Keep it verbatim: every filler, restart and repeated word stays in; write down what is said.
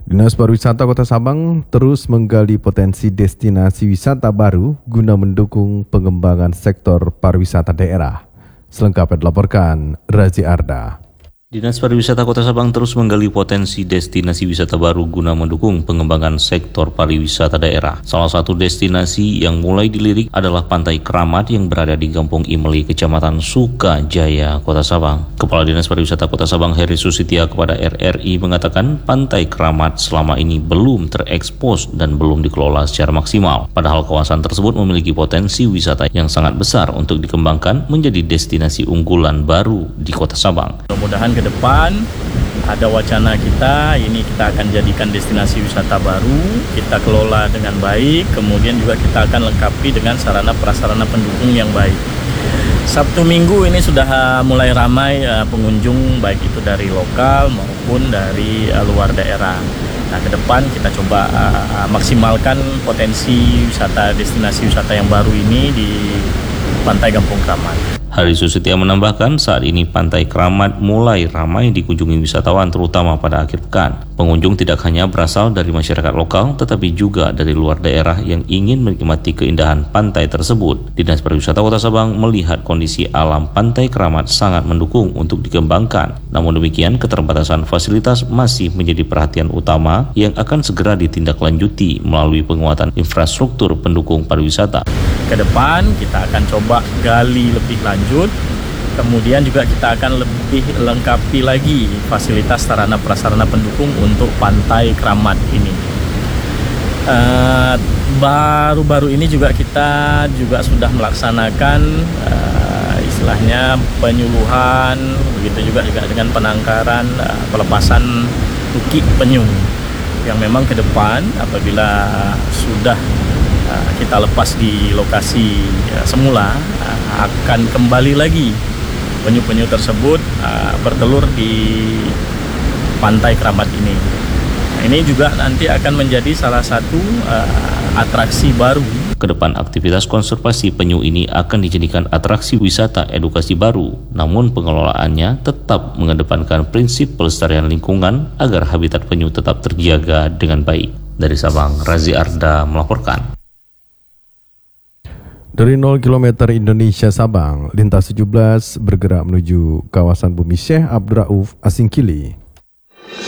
Dinas Pariwisata Kota Sabang terus menggali potensi destinasi wisata baru guna mendukung pengembangan sektor pariwisata daerah. Selengkapnya dilaporkan Razi Arda. Dinas Pariwisata Kota Sabang terus menggali potensi destinasi wisata baru guna mendukung pengembangan sektor pariwisata daerah. Salah satu destinasi yang mulai dilirik adalah Pantai Kramat yang berada di Kampung Imeli, Kecamatan Sukajaya, Kota Sabang. Kepala Dinas Pariwisata Kota Sabang Heri Susitia kepada R R I mengatakan Pantai Kramat selama ini belum terekspos dan belum dikelola secara maksimal. Padahal kawasan tersebut memiliki potensi wisata yang sangat besar untuk dikembangkan menjadi destinasi unggulan baru di Kota Sabang. Mudah-mudahan ke depan ada wacana kita, ini kita akan jadikan destinasi wisata baru, kita kelola dengan baik, kemudian juga kita akan lengkapi dengan sarana prasarana pendukung yang baik. Sabtu Minggu ini sudah mulai ramai uh, pengunjung, baik itu dari lokal maupun dari uh, luar daerah. Nah, ke depan kita coba uh, maksimalkan potensi wisata destinasi wisata yang baru ini di Pantai Kampung Kramat. Heri Susitia menambahkan saat ini Pantai Kramat mulai ramai dikunjungi wisatawan terutama pada akhir pekan. Pengunjung tidak hanya berasal dari masyarakat lokal tetapi juga dari luar daerah yang ingin menikmati keindahan pantai tersebut. Dinas Pariwisata Kota Sabang melihat kondisi alam Pantai Kramat sangat mendukung untuk dikembangkan. Namun demikian keterbatasan fasilitas masih menjadi perhatian utama yang akan segera ditindaklanjuti melalui penguatan infrastruktur pendukung pariwisata. Ke depan kita akan coba gali lebih lanjut, kemudian juga kita akan lebih lengkapi lagi fasilitas sarana prasarana pendukung untuk Pantai Kramat ini. Uh, baru-baru ini juga kita juga sudah melaksanakan uh, istilahnya penyuluhan, begitu juga juga dengan penangkaran uh, pelepasan tukik penyu yang memang ke depan apabila sudah kita lepas di lokasi ya, semula akan kembali lagi penyu-penyu tersebut uh, bertelur di Pantai Kramat ini. Nah, ini juga nanti akan menjadi salah satu uh, atraksi baru. Kedepan aktivitas konservasi penyu ini akan dijadikan atraksi wisata edukasi baru, namun pengelolaannya tetap mengedepankan prinsip pelestarian lingkungan agar habitat penyu tetap terjaga dengan baik. Dari Sabang, Razi Arda melaporkan. Dari nol kilometer Indonesia Sabang, lintas tujuh belas bergerak menuju kawasan Bumi Syekh Abdurrauf Asingkili.